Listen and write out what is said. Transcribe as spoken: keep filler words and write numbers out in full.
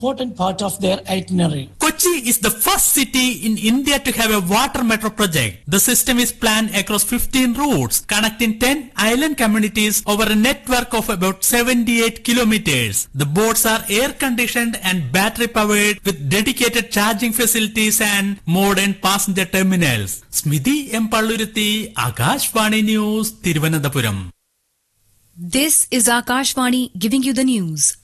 important part of their itinerary. Kochi is the first city in India to have a water metro project. The system is planned across fifteen routes, connecting ten island communities over a network of about seventy-eight kilometers. The boats are air-conditioned and battery-powered with dedicated charging facilities and modern passenger terminals. Smidhi M. Palluruthi, Akashvani News, Thiruvananthapuram. This is Akashvani giving you the news.